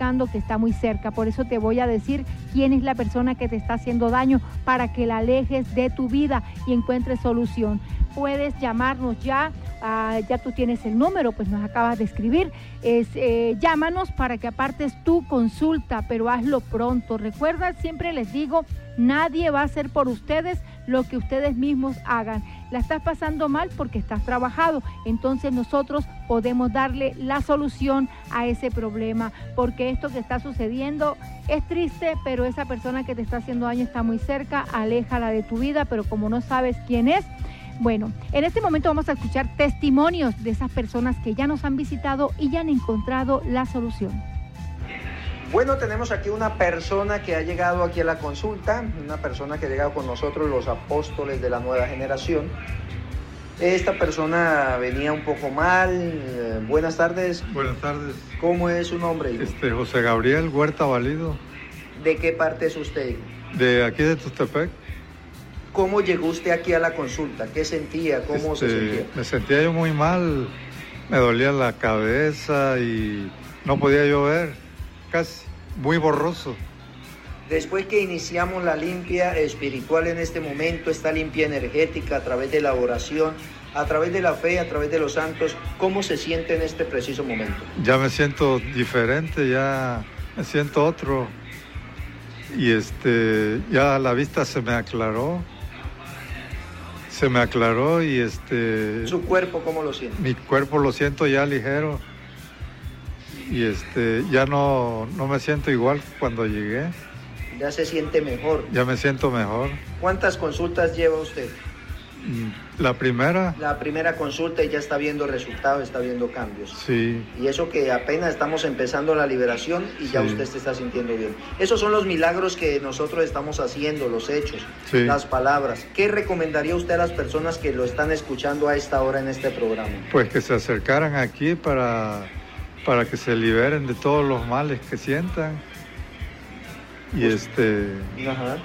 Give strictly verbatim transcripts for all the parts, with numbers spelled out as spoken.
indicando que está muy cerca. Por eso te voy a decir quién es la persona que te está haciendo daño para que la alejes de tu vida y encuentres solución. Puedes llamarnos ya, uh, ya tú tienes el número, pues nos acabas de escribir. Es, eh, llámanos para que apartes tu consulta, pero hazlo pronto. Recuerda, siempre les digo, nadie va a hacer por ustedes lo que ustedes mismos hagan. La estás pasando mal porque estás trabajado, entonces nosotros podemos darle la solución a ese problema, porque esto que está sucediendo es triste, pero esa persona que te está haciendo daño está muy cerca, aléjala de tu vida, pero como no sabes quién es, bueno, en este momento vamos a escuchar testimonios de esas personas que ya nos han visitado y ya han encontrado la solución. Bueno, tenemos aquí una persona que ha llegado aquí a la consulta, una persona que ha llegado con nosotros, los apóstoles de la nueva generación. Esta persona venía un poco mal. Buenas tardes. Buenas tardes. ¿Cómo es su nombre, hijo? Este, José Gabriel Huerta Valido. ¿De qué parte es usted, hijo? De aquí de Tustepec. ¿Cómo llegó usted aquí a la consulta? ¿Qué sentía? ¿Cómo este, se sentía? Me sentía yo muy mal, me dolía la cabeza y no podía yo ver, casi muy borroso. Después que iniciamos la limpia espiritual en este momento, esta limpia energética a través de la oración, a través de la fe, a través de los santos, ¿cómo se siente en este preciso momento? Ya me siento diferente, ya me siento otro y este, ya la vista se me aclaró. Se me aclaró y este... ¿Su cuerpo cómo lo siente? Mi cuerpo lo siento ya ligero y este ya no, no me siento igual cuando llegué. ¿Ya se siente mejor? Ya me siento mejor. ¿Cuántas consultas lleva usted? La primera. La primera consulta y ya está viendo resultados, está viendo cambios. Sí. Y eso que apenas estamos empezando la liberación y ya sí. Usted se está sintiendo bien. Esos son los milagros que nosotros estamos haciendo, los hechos, sí. Las palabras. ¿Qué recomendaría usted a las personas que lo están escuchando a esta hora en este programa? Pues que se acercaran aquí para, para que se liberen de todos los males que sientan. Y pues, este... Ajá.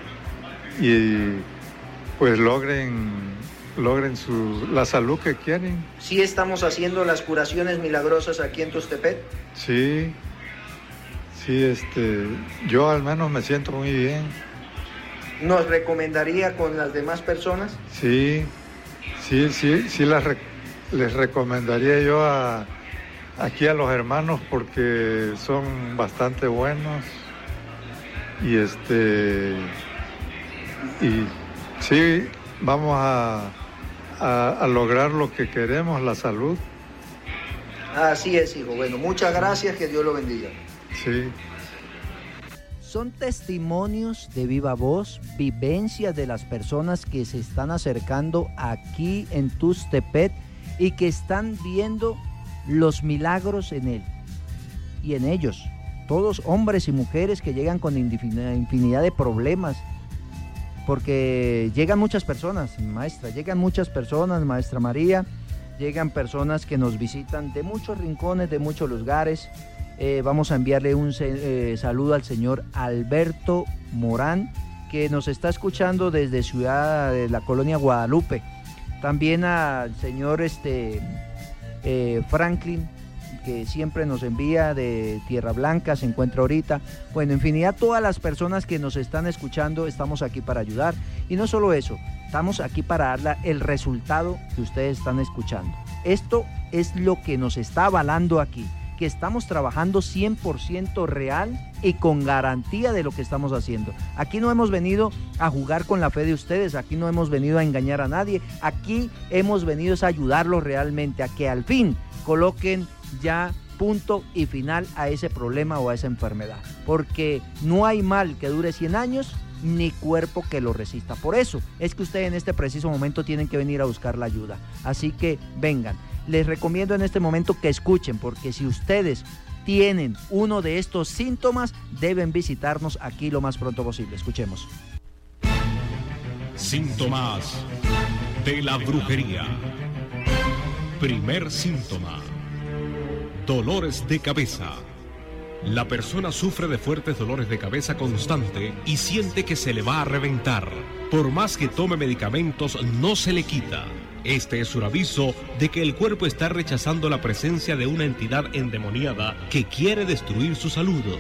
Y pues logren... logren su, la salud que quieren. ¿Sí estamos haciendo las curaciones milagrosas aquí en Tustepec? Sí, sí, este, yo al menos me siento muy bien. ¿Nos recomendaría con las demás personas? Sí, sí, sí, sí las rec- les recomendaría yo a, aquí a los hermanos porque son bastante buenos y este, y sí, vamos a A, a lograr lo que queremos, la salud. Así es, hijo. Bueno, muchas gracias, que Dios lo bendiga. Sí. Son testimonios de viva voz, vivencias de las personas que se están acercando aquí en Tustepec y que están viendo los milagros en él y en ellos. Todos hombres y mujeres que llegan con infinidad de problemas, porque llegan muchas personas, maestra, llegan muchas personas, maestra María, llegan personas que nos visitan de muchos rincones, de muchos lugares. Eh, vamos a enviarle un eh, saludo al señor Alberto Morán, que nos está escuchando desde Ciudad de la Colonia Guadalupe. También al señor este, eh, Franklin, que siempre nos envía de Tierra Blanca, se encuentra ahorita. Bueno, infinidad, todas las personas que nos están escuchando, estamos aquí para ayudar. Y no solo eso, estamos aquí para darle el resultado que ustedes están escuchando. Esto es lo que nos está avalando aquí, que estamos trabajando cien por ciento real y con garantía de lo que estamos haciendo. Aquí no hemos venido a jugar con la fe de ustedes, aquí no hemos venido a engañar a nadie, aquí hemos venido a ayudarlos realmente a que al fin coloquen ya punto y final a ese problema o a esa enfermedad, porque no hay mal que dure cien años ni cuerpo que lo resista. Por eso es que ustedes en este preciso momento tienen que venir a buscar la ayuda. Así que vengan, les recomiendo en este momento que escuchen, porque si ustedes tienen uno de estos síntomas, deben visitarnos aquí lo más pronto posible. Escuchemos. Síntomas de la brujería. Primer síntoma: dolores de cabeza. La persona sufre de fuertes dolores de cabeza constante y siente que se le va a reventar. Por más que tome medicamentos, no se le quita. Este es un aviso de que el cuerpo está rechazando la presencia de una entidad endemoniada que quiere destruir su salud.